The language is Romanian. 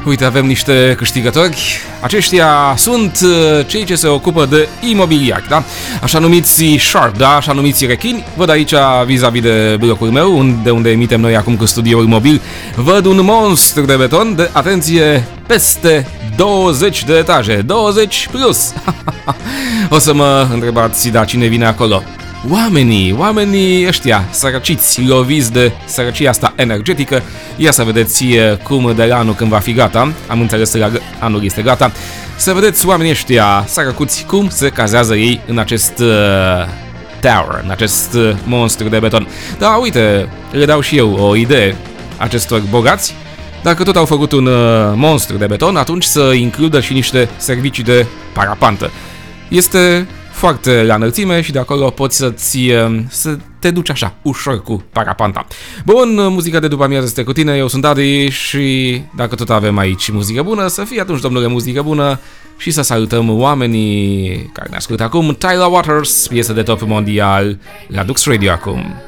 Uite, avem niște câștigători. Aceștia sunt cei ce se ocupă de imobiliari, da? Așa numiți sharp, da? Așa numiți rechini. Văd aici, vis-a-vis de blocul meu, unde emitem noi acum cu studioul mobil, văd un monstru de beton de, atenție, peste 20 de etaje. 20 plus. O să mă întrebați, da, cine vine acolo? Oamenii ăștia sărăciți, loviți de sărăcia asta energetică. Ia să vedeți cum de la anul când va fi gata, am înțeles că anul este gata, să vedeți oamenii ăștia sărăcuți cum se cazează ei în acest tower, în acest monstru de beton. Da, uite, le dau și eu o idee acestor bogați. Dacă tot au făcut un monstru de beton, atunci să includă și niște servicii de parapantă. Este foarte la înălțime și de acolo poți să te duci așa, ușor cu parapanta. Bun, muzica de după amiază este cu tine, eu sunt Adi și dacă tot avem aici muzică bună, să fie atunci, domnule, muzică bună și să salutăm oamenii care ne ascultă acum. Tyler Waters, piesă de top mondial la Dux Radio acum.